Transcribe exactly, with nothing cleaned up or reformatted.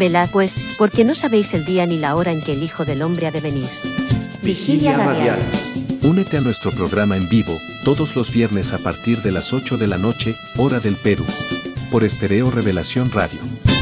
Velad pues, porque no sabéis el día ni la hora en que el Hijo del Hombre ha de venir. Vigilia radial. Únete a nuestro programa en vivo, todos los viernes a partir de las ocho de la noche, hora del Perú. Por Estéreo Revelación Radio.